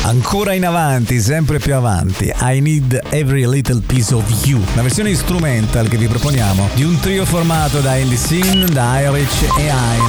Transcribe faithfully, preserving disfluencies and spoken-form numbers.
Ancora in avanti, sempre più avanti. I Need Every Little Piece of You, la versione instrumental che vi proponiamo di un trio formato da Andy Sin, da Irish e I.